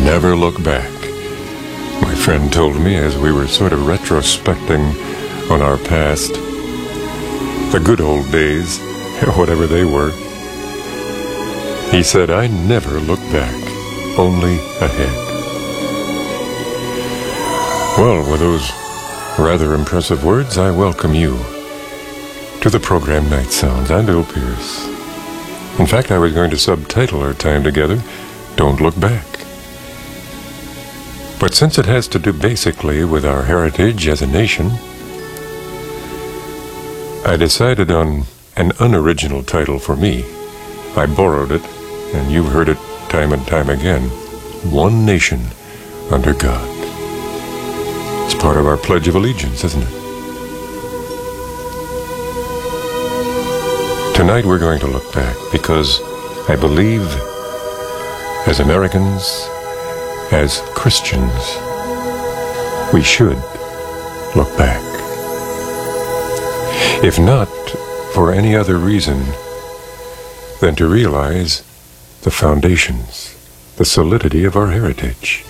Never look back. My friend told me as we were sort of retrospecting on our past, the good old days, whatever they were. He said, I never look back, only ahead. Well, with those rather impressive words, I welcome you to the program Night Sounds. I'm Bill Pierce. In fact, I was going to subtitle our time together, Don't Look Back. But since it has to do basically with our heritage as a nation, I decided on an unoriginal title for me. I borrowed it, and you've heard it time and time again. One Nation Under God. It's part of our Pledge of Allegiance, isn't it? Tonight we're going to look back because I believe as Americans, as Christians, we should look back. If not for any other reason than to realize the foundations, the solidity of our heritage.